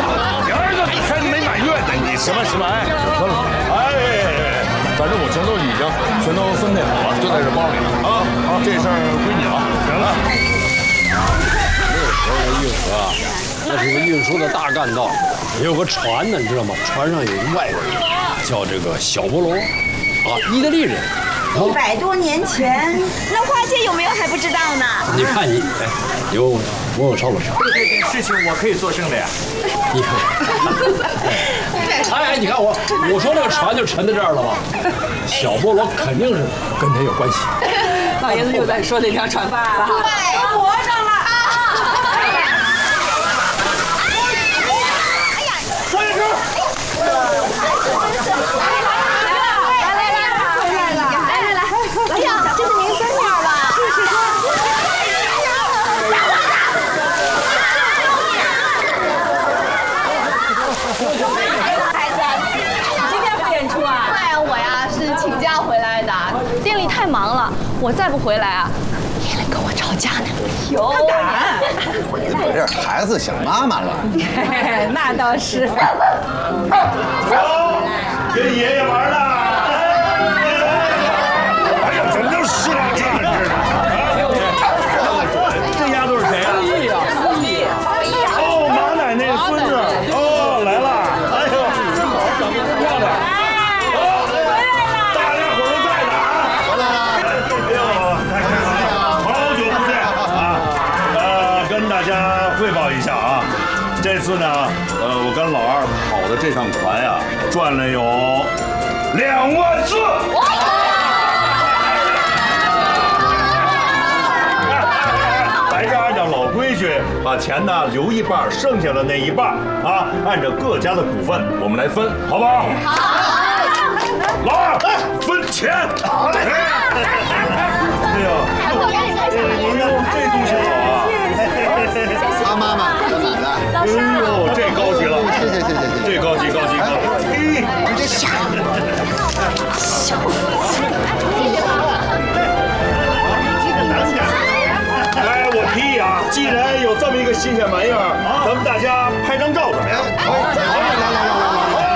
你儿子才没满月呢，你什么？算了，反正我全都分配好了，就在这包里了啊。好，这事儿归你了。行了。 那时候的运河啊，那是个运输的大干道，有个船呢，你知道吗？船上有个外国人，叫这个小波罗，意大利人。 100多年前， 那花姐有没有还不知道呢？ 你看你，有我有邵老师， 这件事情我可以作证的呀。 你看，你看我说这个船就沉在这儿了吧？小波罗肯定是跟他有关系。 老爷子又在说那条船罢了。对，活上了啊！ 哎呀，双眼哥。 太忙了，我再不回来啊，爷来跟我吵架呢。有敢？ 我这孩子想妈妈了。 那倒是。 跟爷爷玩呢。哎呀，怎么就湿了这样似的？这丫头是谁啊？司仪。哦，马奶奶的孙子。哦，来了。哎呦，真好，长得漂亮。 汇报一下啊，这次呢，我跟老二跑的这趟船呀，赚了有2万4。还是按照老规矩，把钱呢留一半，剩下的那一半啊，按照各家的股份我们来分，好不好？好。老二，分钱。哎呦，您这东西好啊。 他妈妈干嘛的？ 哎呦，这高级了！ 谢， 这高级。哎，我提议啊，既然有这么一个新鲜玩意儿，咱们大家拍张照怎么样？来。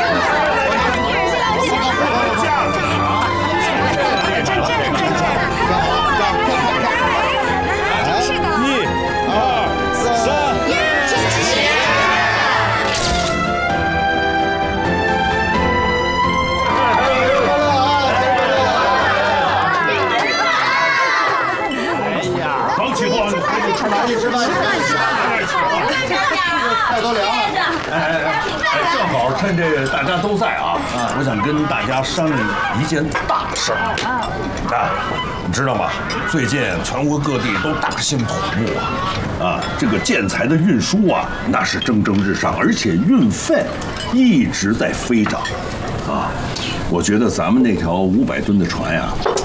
菜都凉了。 正好趁这个大家都在啊，我想跟大家商量一件大事儿。你知道吗？最近全国各地都大兴土木这个建材的运输啊，那是蒸蒸日上，而且运费一直在飞涨我觉得咱们那条500吨的船呀，